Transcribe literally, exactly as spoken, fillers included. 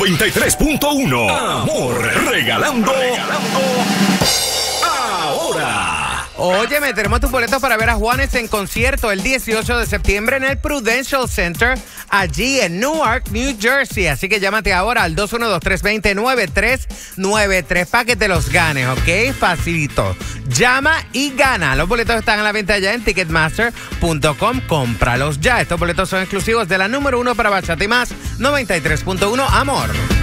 noventa y tres punto uno. Amor, regalando, regalando ahora. Óyeme, tenemos tus boletos para ver a Juanes en concierto el dieciocho de septiembre en el Prudential Center, allí en Newark, New Jersey. Así que llámate ahora al dos uno dos, tres dos cero, nueve tres nueve tres para que te los ganes, ¿ok? Facilito. Llama y gana. Los boletos están a la venta ya en ticketmaster punto com. Cómpralos ya. Estos boletos son exclusivos de la número uno para Bachata y Más, noventa y tres punto uno Amor.